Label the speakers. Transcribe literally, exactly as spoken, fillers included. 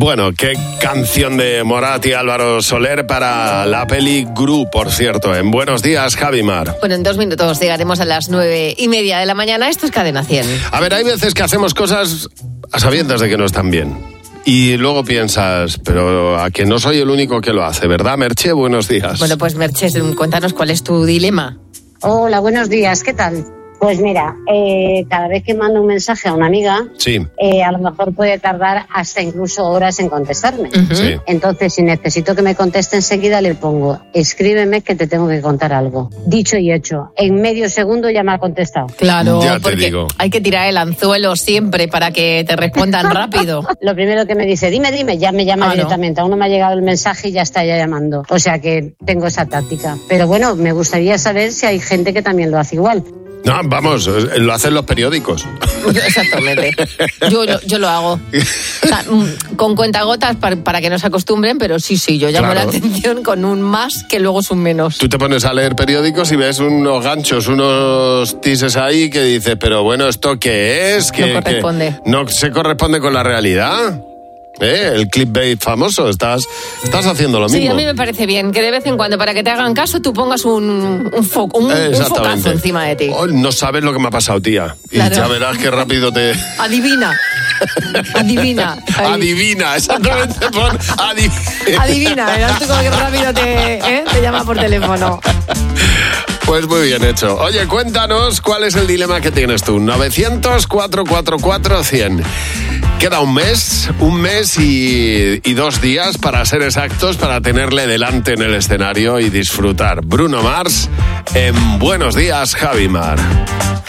Speaker 1: Bueno, qué canción de Morat y Álvaro Soler para la peli Gru, por cierto, en Buenos Días, Javi Mar.
Speaker 2: Bueno, en dos minutos llegaremos a las nueve y media de la mañana. Esto es Cadena cien.
Speaker 1: A ver, hay veces que hacemos cosas a sabiendas de que no están bien. Y luego piensas, pero a que no soy el único que lo hace, ¿verdad, Merche? Buenos días.
Speaker 2: Bueno, pues Merche, cuéntanos cuál es tu dilema.
Speaker 3: Hola, buenos días, ¿qué tal? Pues mira, eh, cada vez que mando un mensaje a una amiga,
Speaker 1: sí.
Speaker 3: eh, a lo mejor puede tardar hasta incluso horas en contestarme.
Speaker 2: Uh-huh.
Speaker 1: Sí.
Speaker 3: Entonces, si necesito que me conteste enseguida, le pongo, escríbeme que te tengo que contar algo. Dicho y hecho, en medio segundo ya me ha contestado.
Speaker 2: Claro,
Speaker 1: Ya te
Speaker 2: porque
Speaker 1: digo.
Speaker 2: hay que tirar el anzuelo siempre para que te respondan rápido.
Speaker 3: Lo primero que me dice, dime, dime, ya me llama
Speaker 2: Ah,
Speaker 3: directamente. Aún no me ha llegado el mensaje y ya está ya llamando. O sea que tengo esa táctica. Pero bueno, me gustaría saber si hay gente que también lo hace igual.
Speaker 1: No, vamos, lo hacen los periódicos.
Speaker 2: Yo, exactamente. Yo, lo- yo lo hago. O sea, mm, con cuentagotas para, para que no se acostumbren, pero sí, sí, yo llamo
Speaker 1: Claro.
Speaker 2: la atención con un más que luego es un menos.
Speaker 1: Tú te pones a leer periódicos y ves unos ganchos, unos tises ahí que dices, pero bueno, ¿esto qué es? ¿Qué,
Speaker 2: No corresponde.
Speaker 1: qué- no se corresponde con la realidad. ¿Eh? El clickbait famoso, estás, estás haciendo lo
Speaker 2: Sí,
Speaker 1: mismo.
Speaker 2: a mí me parece bien que de vez en cuando, para que te hagan caso, tú pongas un, un, foco, un, un
Speaker 1: Exactamente.
Speaker 2: focazo encima de ti.
Speaker 1: Oh, no sabes lo que me ha pasado, tía. Y
Speaker 2: Claro.
Speaker 1: ya verás qué rápido te...
Speaker 2: Adivina. Adivina. Ahí.
Speaker 1: Adivina, exactamente. Pon adi-
Speaker 2: Adivina, verás tú cómo que rápido te, ¿eh? te llama por teléfono.
Speaker 1: Pues muy bien hecho. Oye, cuéntanos cuál es el dilema que tienes tú. novecientos, cuatrocientos cuarenta y cuatro, cien. Queda un mes, un mes y, y dos días para ser exactos, para tenerle delante en el escenario y disfrutar. Bruno Mars en Buenos Días, Javi Mar.